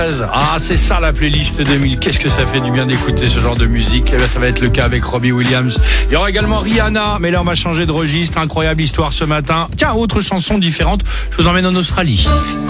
Ah, c'est ça la playlist 2000. Qu'est-ce que ça fait du bien d'écouter ce genre de musique. Eh bien, ça va être le cas avec Robbie Williams. Il y aura également Rihanna, mais là on va changer de registre. Incroyable histoire ce matin. Tiens, autre chanson différente. Je vous emmène en Australie.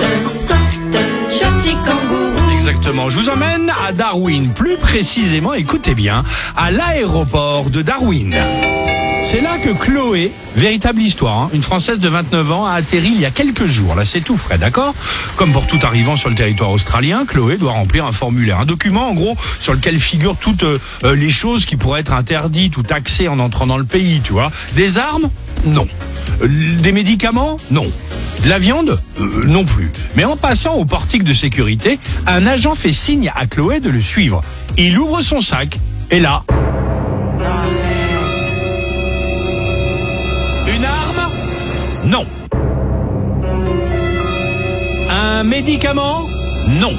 Exactement. Je vous emmène à Darwin. Plus précisément, écoutez bien, à l'aéroport de Darwin. C'est là que Chloé, véritable histoire, une Française de 29 ans, a atterri il y a quelques jours. Là, c'est tout frais, d'accord ? Comme pour tout arrivant sur le territoire australien, Chloé doit remplir un formulaire, un document, en gros, sur lequel figurent toutes les choses qui pourraient être interdites ou taxées en entrant dans le pays, tu vois. Des armes ? Non. Des médicaments ? Non. De la viande ? Non plus. Mais en passant au portique de sécurité, un agent fait signe à Chloé de le suivre. Il ouvre son sac, et là... Une arme ? Non. Un médicament ? Non.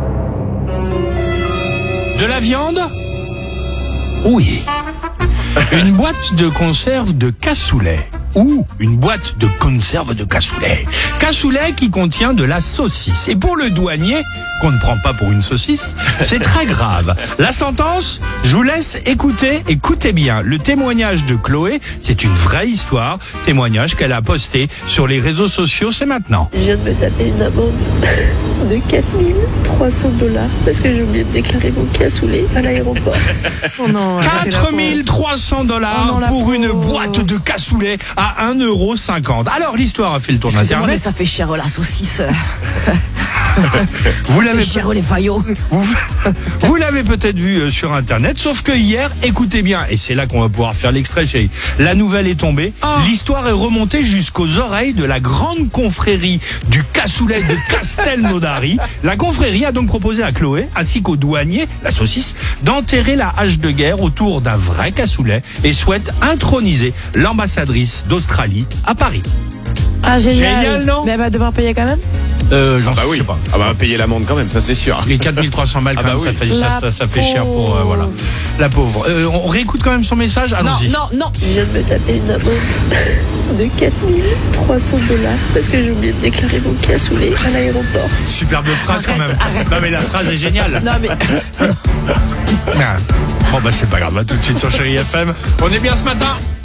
De la viande ? Oui. Une boîte de conserve de cassoulet. Ou une boîte de conserve de cassoulet. Cassoulet qui contient de la saucisse. Et pour le douanier, qu'on ne prend pas pour une saucisse, c'est très grave. La sentence, je vous laisse écouter. Écoutez bien, le témoignage de Chloé, c'est une vraie histoire. Témoignage qu'elle a posté sur les réseaux sociaux, c'est maintenant. Je viens de me taper une amende de 4300 $ parce que j'ai oublié de déclarer mon cassoulet à l'aéroport. Oh non, 4300 $ pour une boîte de cassoulet à 1,50 €. Alors l'histoire a fait le tour Excusez-moi, mais d'internet. ça fait cher la saucisse. Vous l'avez cher les faillots. Vous l'avez peut-être vu sur internet, sauf que hier, écoutez bien, et c'est là qu'on va pouvoir faire l'extrait, chérie. La nouvelle est tombée, l'histoire est remontée jusqu'aux oreilles de la grande confrérie du cassoulet de Castelnaudary. La confrérie a donc proposé à Chloé, ainsi qu'au douanier, la saucisse, d'enterrer la hache de guerre autour d'un vrai cassoulet et souhaite introniser l'ambassadrice d'Australie à Paris. Ah, génial. Génial, non ? Mais elle va devoir payer quand même. J'en Bah sais oui. pas. Ah bah payer l'amende quand même, ça c'est sûr. Les 4300 balles, quand même, oui. ça fait cher pour voilà. La pauvre. On réécoute quand même son message. Allons-y. Non. Je viens de me taper une amende de 4300 $ parce que j'ai oublié de déclarer mon cassoulet à l'aéroport. Superbe phrase quand même. Arrête. Non mais la phrase est géniale. Non, mais. Ah. Bon bah c'est pas grave. À tout de suite sur Chérie FM. On est bien ce matin.